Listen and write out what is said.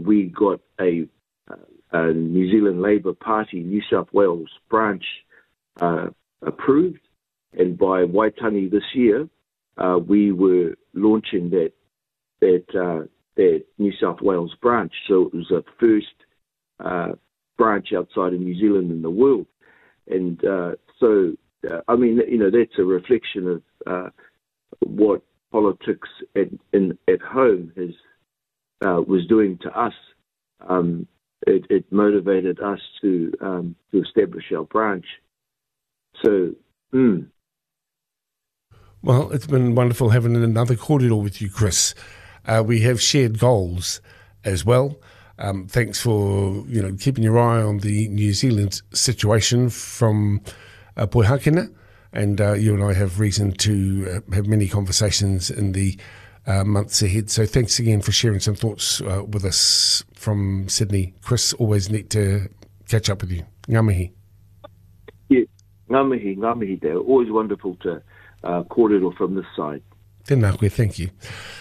we got a New Zealand Labour Party New South Wales branch approved, and by Waitangi this year, we were launching that New South Wales branch. So it was the first branch outside of New Zealand in the world, and I mean, that's a reflection of what politics at home was doing to us. It motivated us to establish our branch. So, Well, it's been wonderful having another kōrero with you, Chris. We have shared goals as well. Thanks for keeping your eye on the New Zealand situation from Poihakena, and you and I have reason to have many conversations in the months ahead. So thanks again for sharing some thoughts with us from Sydney. Chris, always neat to catch up with you. Ngā mihi. Yeah, ngā mihi, Dale. Always wonderful to kōrero from this side. Tēnā koe, thank you.